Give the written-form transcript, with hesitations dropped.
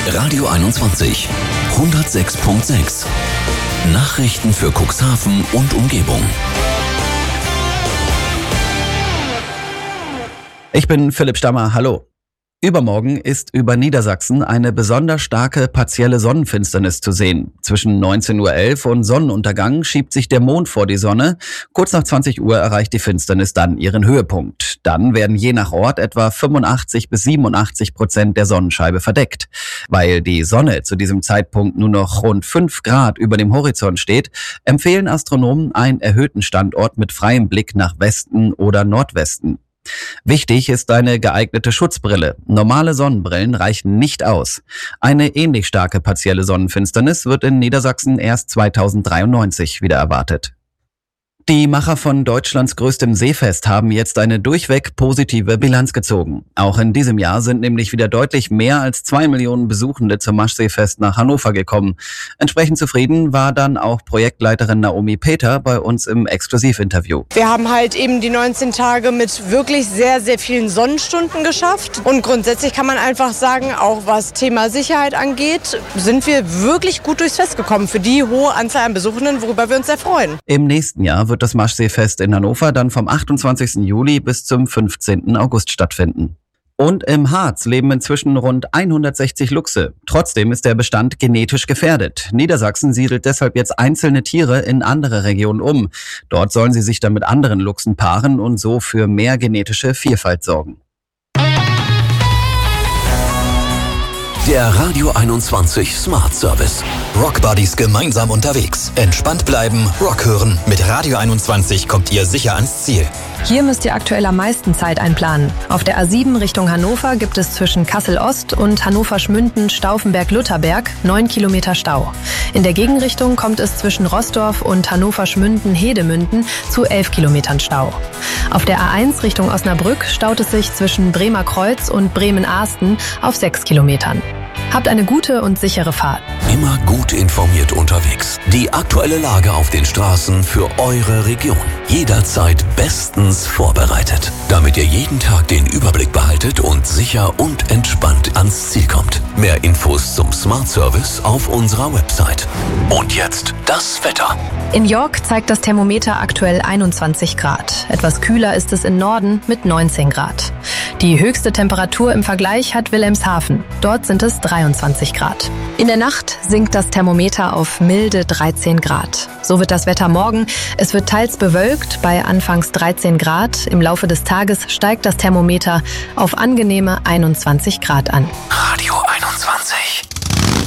Radio 21 106.6. Nachrichten für Cuxhaven und Umgebung. Ich bin Philipp Stammer, hallo. Übermorgen ist über Niedersachsen eine besonders starke partielle Sonnenfinsternis zu sehen. Zwischen 19:11 Uhr und Sonnenuntergang schiebt sich der Mond vor die Sonne. Kurz nach 20 Uhr erreicht die Finsternis dann ihren Höhepunkt. Dann werden je nach Ort etwa 85-87% der Sonnenscheibe verdeckt. Weil die Sonne zu diesem Zeitpunkt nur noch rund 5 Grad über dem Horizont steht, empfehlen Astronomen einen erhöhten Standort mit freiem Blick nach Westen oder Nordwesten. Wichtig ist eine geeignete Schutzbrille. Normale Sonnenbrillen reichen nicht aus. Eine ähnlich starke partielle Sonnenfinsternis wird in Niedersachsen erst 2093 wieder erwartet. Die Macher von Deutschlands größtem Seefest haben jetzt eine durchweg positive Bilanz gezogen. Auch in diesem Jahr sind nämlich wieder deutlich mehr als 2 Millionen Besuchende zum Maschseefest nach Hannover gekommen. Entsprechend zufrieden war dann auch Projektleiterin Naomi Peter bei uns im Exklusivinterview. Wir haben halt eben die 19 Tage mit wirklich sehr, sehr vielen Sonnenstunden geschafft. Und grundsätzlich kann man einfach sagen, auch was Thema Sicherheit angeht, sind wir wirklich gut durchs Fest gekommen für die hohe Anzahl an Besuchenden, worüber wir uns sehr freuen. Im nächsten Jahr wird das Maschseefest in Hannover dann vom 28. Juli bis zum 15. August stattfinden. Und im Harz leben inzwischen rund 160 Luchse. Trotzdem ist der Bestand genetisch gefährdet. Niedersachsen siedelt deshalb jetzt einzelne Tiere in andere Regionen um. Dort sollen sie sich dann mit anderen Luchsen paaren und so für mehr genetische Vielfalt sorgen. Der Radio 21 Smart Service. Rock Buddies gemeinsam unterwegs. Entspannt bleiben, Rock hören. Mit Radio 21 kommt ihr sicher ans Ziel. Hier müsst ihr aktuell am meisten Zeit einplanen. Auf der A7 Richtung Hannover gibt es zwischen Kassel-Ost und Hannover-Schmünden-Stauffenberg-Lutherberg 9 Kilometer Stau. In der Gegenrichtung kommt es zwischen Roßdorf und Hannover-Schmünden-Hedemünden zu 11 Kilometern Stau. Auf der A1 Richtung Osnabrück staut es sich zwischen Bremer Kreuz und Bremen-Ahsten auf 6 Kilometern. Habt eine gute und sichere Fahrt. Immer gut informiert unterwegs. Die aktuelle Lage auf den Straßen für eure Region. Jederzeit bestens vorbereitet, damit ihr jeden Tag den Überblick behaltet und sicher und entspannt ans Ziel kommt. Mehr Infos zum Smart Service auf unserer Website. Und jetzt das Wetter. In York zeigt das Thermometer aktuell 21 Grad. Etwas kühler ist es im Norden mit 19 Grad. Die höchste Temperatur im Vergleich hat Wilhelmshaven. Dort sind es 23 Grad. In der Nacht sinkt das Thermometer auf milde 13 Grad. So wird das Wetter morgen. Es wird teils bewölkt bei anfangs 13 Grad. Im Laufe des Tages steigt das Thermometer auf angenehme 21 Grad an. Radio